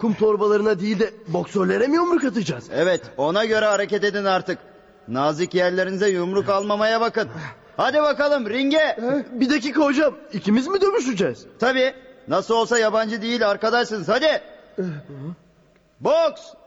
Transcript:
kum torbalarına değil de boksörlere mi yumruk atacağız? Evet, ona göre hareket edin artık. Nazik yerlerinize yumruk almamaya bakın. Hadi bakalım ringe. Bir dakika hocam, ikimiz mi dövüşeceğiz? Tabii, nasıl olsa yabancı değil arkadaşsınız, hadi. Boks.